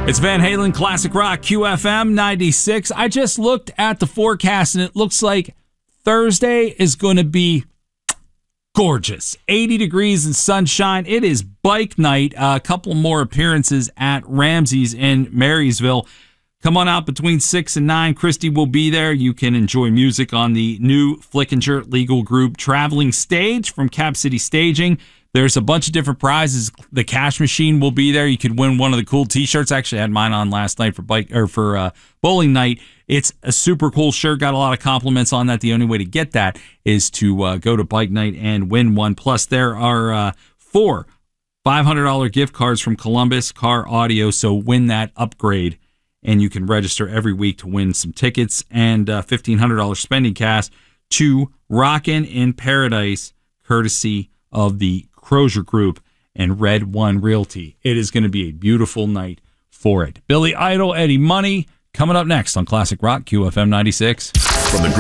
It's Van Halen Classic Rock, QFM 96. I just looked at the forecast, and it looks like Thursday is going to be gorgeous. 80 degrees and sunshine. It is bike night. A couple more appearances at Ramsey's in Marysville. Come on out between 6 and 9. Christy will be there. You can enjoy music on the new Flickinger Legal Group Traveling Stage from Cap City Staging. There's a bunch of different prizes. The cash machine will be there. You could win one of the cool T-shirts. Actually, I had mine on last night for bowling night. It's a super cool shirt. Got a lot of compliments on that. The only way to get that is to go to bike night and win one. Plus, there are 4 $500 gift cards from Columbus Car Audio. So win that upgrade, and you can register every week to win some tickets and $1,500 spending cash to Rockin' in Paradise, courtesy of the Crozier Group and Red One Realty. It is going to be a beautiful night for it. Billy Idol, Eddie Money, coming up next on Classic Rock, QFM 96. From the